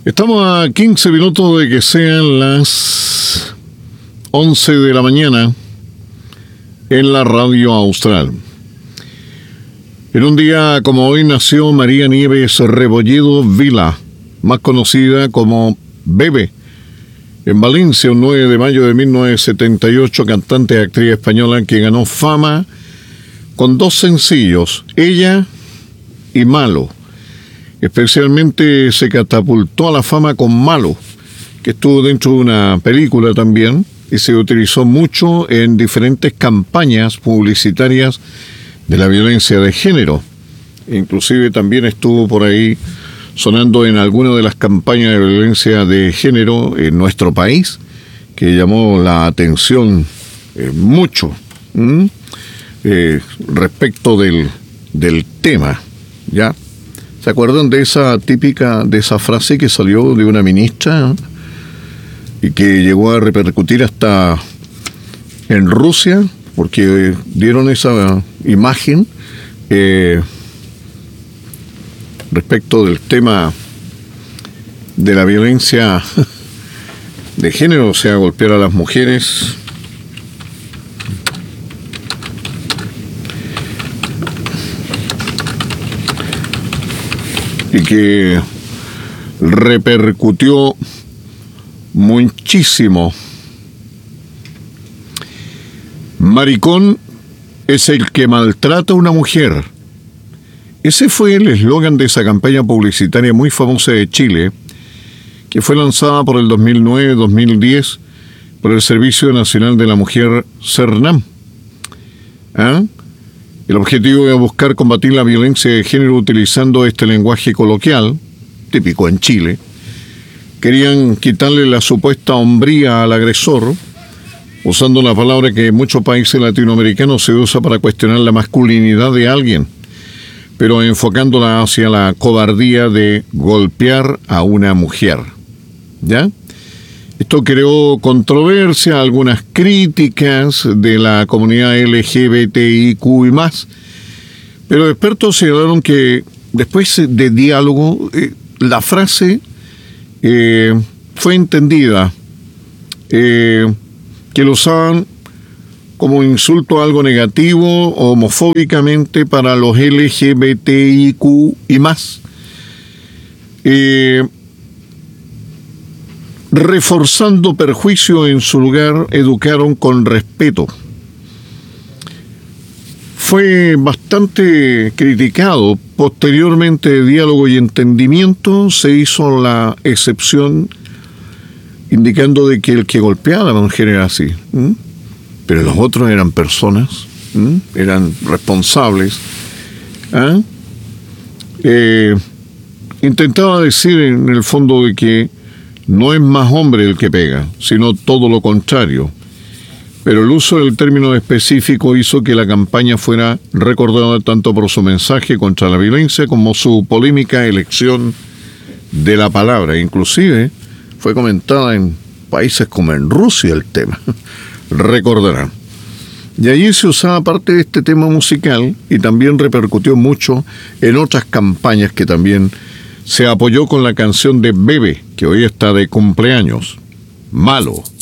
Estamos a 15 minutos de que sean las 11 de la mañana en la Radio Austral. En un día como hoy nació María Nieves Rebolledo Vila, más conocida como Bebe, en Valencia, un 9 de mayo de 1978, cantante y actriz española que ganó fama con dos sencillos, Ella y Malo. Especialmente se catapultó a la fama con Malo, que estuvo dentro de una película también y se utilizó mucho en diferentes campañas publicitarias de la violencia de género. Inclusive también estuvo por ahí sonando en alguna de las campañas de violencia de género en nuestro país, que llamó la atención mucho respecto del tema, ¿ya? ¿Se acuerdan de esa frase que salió de una ministra y que llegó a repercutir hasta en Rusia? Porque dieron esa imagen respecto del tema de la violencia de género, o sea, golpear a las mujeres. Y que repercutió muchísimo. Maricón es el que maltrata a una mujer. Ese fue el eslogan de esa campaña publicitaria muy famosa de Chile, que fue lanzada por el 2009-2010 por el Servicio Nacional de la Mujer, CERNAM. El objetivo era buscar combatir la violencia de género utilizando este lenguaje coloquial, típico en Chile. Querían quitarle la supuesta hombría al agresor, usando una palabra que en muchos países latinoamericanos se usa para cuestionar la masculinidad de alguien, pero enfocándola hacia la cobardía de golpear a una mujer. ¿Ya? Esto creó controversia, algunas críticas de la comunidad LGBTIQ y más, pero expertos señalaron que después de diálogo, la frase fue entendida, que lo usaban como insulto a algo negativo, homofóbicamente para los LGBTIQ y más. Reforzando perjuicio en su lugar, educaron con respeto. Fue bastante criticado. Posteriormente, de diálogo y entendimiento, se hizo la excepción, indicando de que el que golpeaba a la mujer era así. Pero los otros eran personas, eran responsables. Intentaba decir en el fondo de que no es más hombre el que pega, sino todo lo contrario. Pero el uso del término específico hizo que la campaña fuera recordada tanto por su mensaje contra la violencia como su polémica elección de la palabra. Inclusive fue comentada en países como en Rusia el tema, recordarán. Y allí se usaba parte de este tema musical y también repercutió mucho en otras campañas que también se apoyó con la canción de Bebe, que hoy está de cumpleaños, Malo.